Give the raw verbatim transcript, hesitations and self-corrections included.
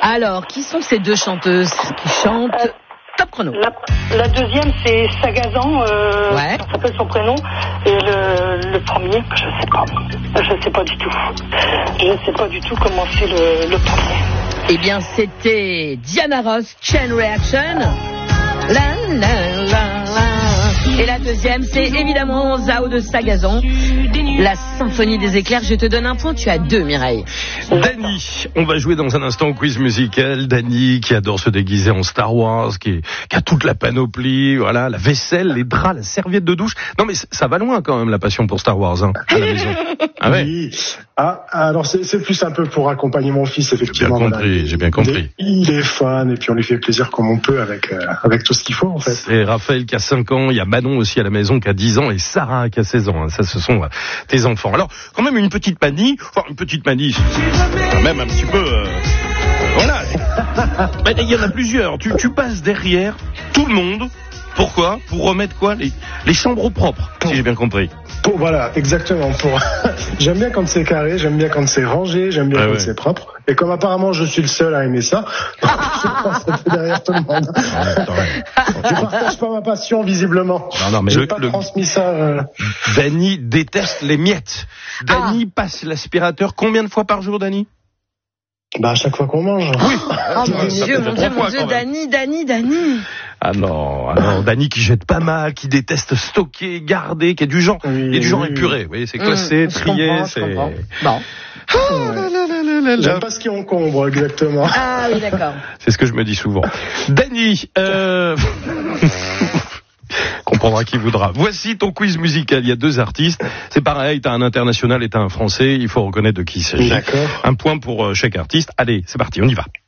Alors, qui sont ces deux chanteuses qui chantent euh, Top chrono. La, la deuxième, c'est Sagazan, euh, ouais. ça s'appelle son prénom. Et le, le premier, je sais pas. Je sais pas du tout. Je sais pas du tout comment c'est le, le premier. Eh bien, c'était Diana Ross, Chain Reaction. La, la, la, la. Et la deuxième, c'est évidemment Zao de Sagazan, la symphonie des éclairs. Je te donne un point, tu as deux, Mireille. Dany, on va jouer dans un instant au quiz musical. Dany, qui adore se déguiser en Star Wars, qui, est, qui a toute la panoplie, voilà, la vaisselle, les draps, la serviette de douche. Non mais ça va loin quand même, la passion pour Star Wars, hein, à la maison. Ah ouais. Oui. Ah, alors c'est, c'est plus un peu pour accompagner mon fils, effectivement. J'ai bien compris, voilà. j'ai bien compris. Il est fan, et puis on lui fait plaisir comme on peut avec, euh, avec tout ce qu'il faut, en fait. C'est Raphaël qui a cinq ans, il y a Manon aussi à la maison qui a dix ans, et Sarah qui a seize ans. Ça, ce sont euh, tes enfants. Alors, quand même une petite manie, enfin une petite manie, quand même un petit peu... Euh, voilà. Ben, il y en a plusieurs. Tu, tu passes derrière tout le monde. Pourquoi ? Pour remettre quoi ? les, les chambres propres, si j'ai bien compris. Pour, voilà, exactement. Pour... j'aime bien quand c'est carré, j'aime bien quand c'est rangé, j'aime bien ah quand ouais. c'est propre. Et comme apparemment je suis le seul à aimer ça, je passe derrière tout le monde. Ouais, je partage pas ma passion, visiblement. Non, non, mais j'ai le, pas le... transmis ça. Euh... Dany déteste les miettes. Dany ah. passe l'aspirateur combien de fois par jour, Dany ? Bah, à chaque fois qu'on mange. Oui. Oh mon Dieu, mon Dieu, mon Dieu, Dany, Dany, Dany. Ah non, ah non, Dany qui jette pas mal, qui déteste stocker, garder, qui est du genre, oui, il est du genre oui, épuré. Oui. Vous voyez, c'est classé, mmh, trié, comprends, c'est. Bon. Ah, ouais. là, là, là, là, J'aime pas ce qui encombre, exactement. Ah oui, d'accord. C'est ce que je me dis souvent. Dany, euh... comprendra qui voudra. Voici ton quiz musical. Il y a deux artistes. C'est pareil, t'as un international et t'as un français. Il faut reconnaître de qui il s'agit. D'accord. Un point pour chaque artiste. Allez, c'est parti, on y va.